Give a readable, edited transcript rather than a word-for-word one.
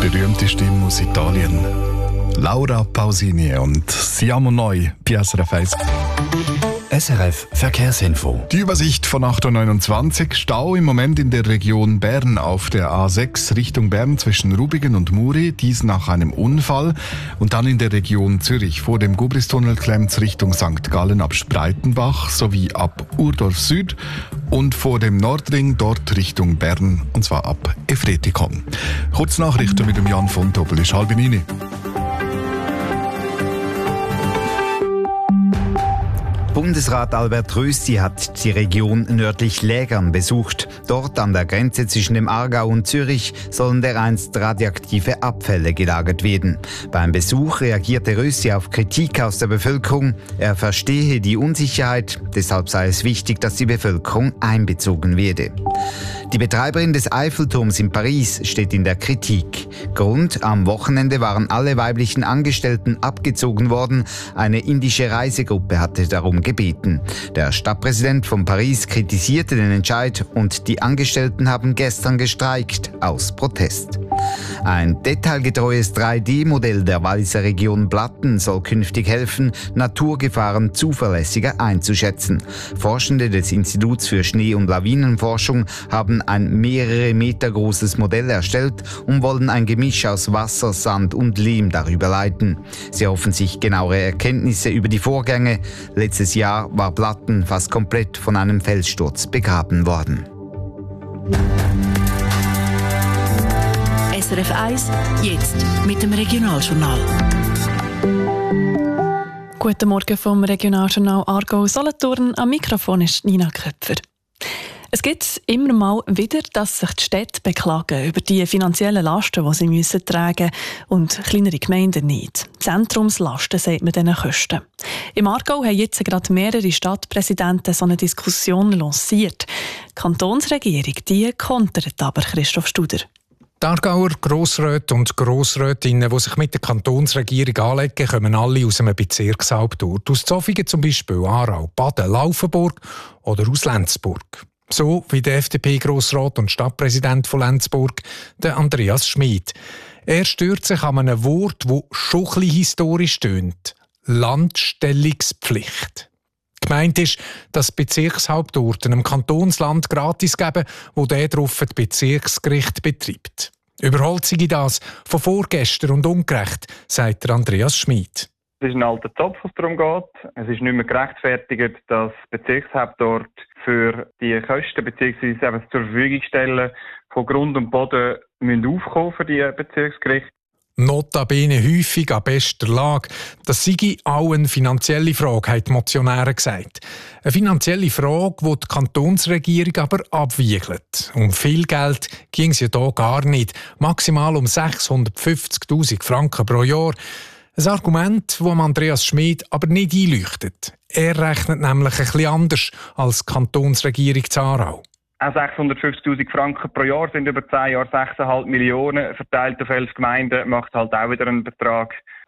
berühmte Stimme aus Italien. Laura Pausini und Siamo Noi, SRF 1. SRF Verkehrsinfo. Die Übersicht von 8.29 Uhr. Stau im Moment in der Region Bern auf der A6 Richtung Bern zwischen Rubigen und Muri. Dies nach einem Unfall. Und dann in der Region Zürich vor dem Gubristunnel klemmt's Richtung St. Gallen ab Spreitenbach sowie ab Urdorf Süd. Und vor dem Nordring dort Richtung Bern, und zwar ab Efretikon. Kurznachrichten mit dem Jan von Tobel, ist 8:30. Bundesrat Albert Rösti hat die Region nördlich Lägern besucht. Dort an der Grenze zwischen dem Aargau und Zürich sollen dereinst radioaktive Abfälle gelagert werden. Beim Besuch reagierte Rösti auf Kritik aus der Bevölkerung. Er verstehe die Unsicherheit, deshalb sei es wichtig, dass die Bevölkerung einbezogen werde. Die Betreiberin des Eiffelturms in Paris steht in der Kritik. Grund: am Wochenende waren alle weiblichen Angestellten abgezogen worden. Eine indische Reisegruppe hatte darum gebeten. Der Stadtpräsident von Paris kritisierte den Entscheid und die Angestellten haben gestern gestreikt aus Protest. Ein detailgetreues 3D-Modell der Walliser Region Blatten soll künftig helfen, Naturgefahren zuverlässiger einzuschätzen. Forschende des Instituts für Schnee- und Lawinenforschung haben ein mehrere Meter großes Modell erstellt und wollen ein Gemisch aus Wasser, Sand und Lehm darüber leiten. Sie hoffen sich genauere Erkenntnisse über die Vorgänge. Letztes Jahr war Blatten fast komplett von einem Felssturz begraben worden. SRF 1, jetzt mit dem Regionaljournal. Guten Morgen vom Regionaljournal Aargau-Solothurn. Am Mikrofon ist Nina Köpfer. Es gibt immer mal wieder, dass sich die Städte beklagen über die finanziellen Lasten, die sie müssen tragen und kleinere Gemeinden nicht. Zentrumslasten, sagt man diesen Kosten. Im Aargau haben jetzt gerade mehrere Stadtpräsidenten so eine Diskussion lanciert. Die Kantonsregierung, die kontert aber, Christoph Studer. Die Aargauer Grossräte und Grossrätinnen, die sich mit der Kantonsregierung anlegen, kommen alle aus einem Bezirkshauptort. Aus Zofingen zum Beispiel, Aarau, Baden, Laufenburg oder aus Lenzburg. So wie der FDP-Grossrat und Stadtpräsident von Lenzburg, der Andreas Schmid. Er stört sich an einem Wort, das schon ein bisschen historisch tönt: Landstellungspflicht. Gemeint ist, dass Bezirkshauptorte einem Kantonsland gratis geben, wo der darauf das Bezirksgericht betreibt. Überholt sei das von vorgestern und ungerecht, sagt der Andreas Schmid. Es ist ein alter Zopf, was darum geht. Es ist nicht mehr gerechtfertigt, dass Bezirkshauptorte für die Kosten bzw. zur Verfügung stellen von Grund und Boden müssen aufkommen für die Bezirksgerichte. Notabene häufig an bester Lage. Das sei auch eine finanzielle Frage, haben die Motionäre gesagt. Eine finanzielle Frage, die die Kantonsregierung aber abwiegelt. Um viel Geld ging es ja hier gar nicht. Maximal um 650'000 Franken pro Jahr. Ein Argument, das Andreas Schmid aber nicht einleuchtet. Er rechnet nämlich ein bisschen anders als die Kantonsregierung zu Aarau. Auch 650'000 Franken pro Jahr sind über 10 Jahre 6,5 Millionen. Verteilt auf 11 Gemeinden macht halt auch wieder einen Betrag.